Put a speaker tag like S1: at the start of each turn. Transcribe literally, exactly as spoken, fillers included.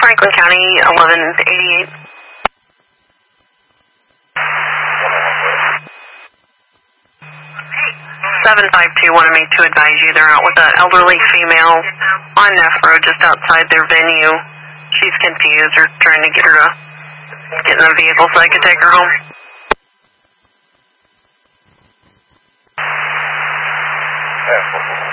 S1: Franklin County, eleven eighty-eight. seven five two wanted me to advise you they're out with an elderly female on Neff Road just outside their venue. She's confused. They're trying to get her to get in the vehicle so I could take her home.
S2: Yeah.